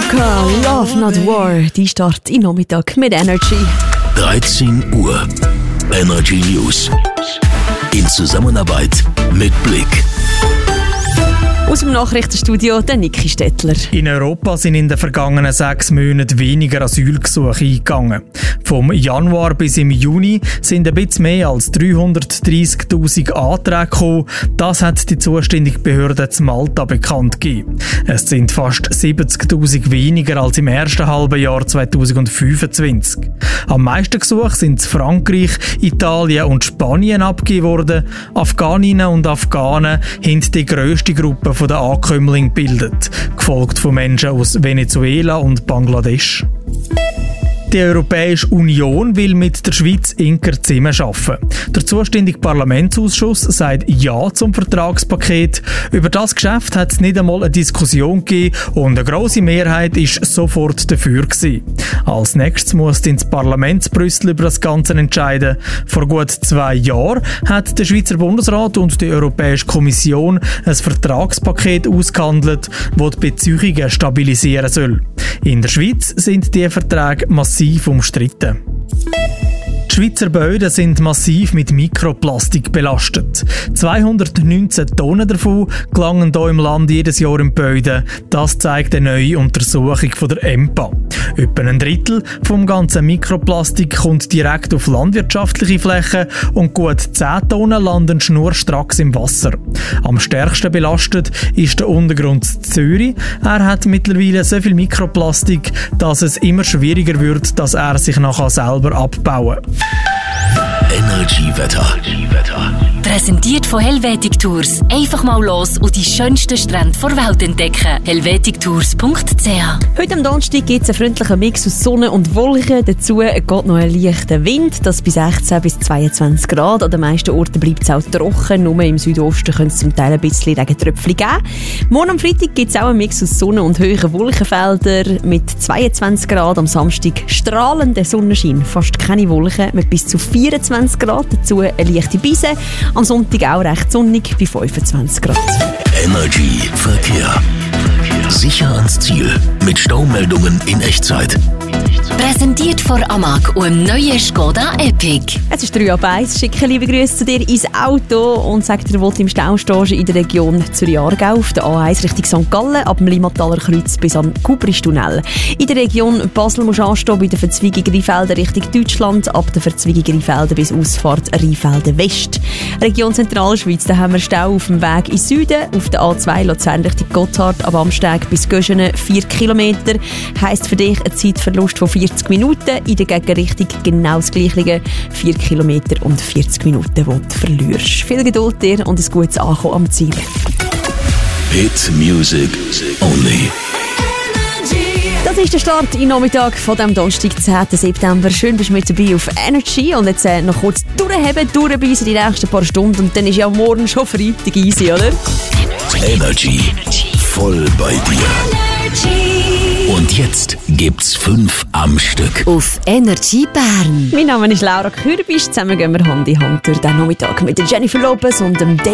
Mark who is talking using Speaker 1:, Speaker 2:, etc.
Speaker 1: Chaka, Love Not War, die Start in Nachmittag mit Energy.
Speaker 2: 13 Uhr. Energy News. In Zusammenarbeit mit Blick.
Speaker 1: Aus dem Nachrichtenstudio der Niki Stettler.
Speaker 3: In Europa sind in den vergangenen 6 Monaten weniger Asylgesuche eingegangen. Vom Januar bis im Juni sind ein bisschen mehr als 330'000 Anträge gekommen. Das hat die zuständige Behörde zu Malta bekannt gegeben. Es sind fast 70'000 weniger als im ersten halben Jahr 2025. Am meisten Gesuche sind in Frankreich, Italien und Spanien abgegeben worden. Afghaninnen und Afghanen haben die grösste Gruppe der Ankömmlinge bildet, gefolgt von Menschen aus Venezuela und Bangladesch. Die Europäische Union will mit der Schweiz enger zusammenarbeiten. Der zuständige Parlamentsausschuss sagt Ja zum Vertragspaket. Über das Geschäft hat es nicht einmal eine Diskussion gegeben und eine grosse Mehrheit ist sofort dafür gewesen. Als nächstes muss das Parlament Brüssel über das Ganze entscheiden. Vor gut 2 Jahren hat der Schweizer Bundesrat und die Europäische Kommission ein Vertragspaket ausgehandelt, das die Beziehungen stabilisieren soll. In der Schweiz sind die Verträge massiv umstritten. Die Schweizer Böden sind massiv mit Mikroplastik belastet. 219 Tonnen davon gelangen hier im Land jedes Jahr in Böden. Das zeigt eine neue Untersuchung von der EMPA. Etwa ein Drittel vom ganzen Mikroplastik kommt direkt auf landwirtschaftliche Flächen und gut 10 Tonnen landen schnurstracks im Wasser. Am stärksten belastet ist der Untergrund in Zürich. Er hat mittlerweile so viel Mikroplastik, dass es immer schwieriger wird, dass er sich nachher selber abbauen kann.
Speaker 2: Energy-Wetter.
Speaker 4: Präsentiert von Helvetic Tours. Einfach mal los und die schönsten Strände der Welt entdecken. helvetictours.ch.
Speaker 1: Heute am Donnerstag gibt es einen freundlichen Mix aus Sonne und Wolken. Dazu geht noch ein leichter Wind, das bei 16 bis 22 Grad. An den meisten Orten bleibt es auch trocken. Nur im Südosten könnte es zum Teil ein bisschen Regentröpfchen geben. Morgen am Freitag gibt es auch einen Mix aus Sonne und hohen Wolkenfeldern mit 22 Grad. Am Samstag strahlender Sonnenschein, fast keine Wolken mit bis zu 24 Grad. Dazu eine leichte Brise. Am Sonntag auch recht sonnig bei 25 Grad.
Speaker 2: Energy Verkehr. Sicher ans Ziel mit Staumeldungen in Echtzeit.
Speaker 4: Präsentiert von Amag und dem neuen Skoda Epic.
Speaker 1: Es ist 3:01. Schicke liebe Grüße zu dir ins Auto und sag dir, wo du im Stau stehst in der Region Zürich-Aargau auf der A1 Richtung St. Gallen ab dem Limmataler Kreuz bis am Kubristunnel. In der Region Basel musst du anstehen bei der Verzweigung Rheinfelden Richtung Deutschland ab der Verzweigung Rheinfelden bis Ausfahrt Rheinfelden West. Region Zentralschweiz, da haben wir Stau auf dem Weg in Süden auf der A2 Luzern Richtung Gotthard ab Amsteg bis Göschenen 4 Kilometer. Heisst für dich ein Zeitverlust von 40 Minuten, in der Gegenrichtung genau das Gleiche, 4 Kilometer und 40 Minuten, die du verlierst. Viel Geduld dir und ein gutes Ankommen am Ziel.
Speaker 2: Hit Music Only.
Speaker 1: Das ist der Start im Nachmittag von dem Donnerstag, 10. September. Schön, bist du mit dabei auf Energy. Und jetzt noch kurz durchbeissen die nächsten paar Stunden. Und dann ist ja morgen schon Freitag easy, oder?
Speaker 2: Energy. Voll bei dir. Und jetzt gibt's 5 am Stück.
Speaker 4: Auf Energy Bern.
Speaker 1: Mein Name ist Laura Kürbisch. Zusammen gehen wir Hand in Hand durch den Nachmittag mit Jennifer Lopez und dem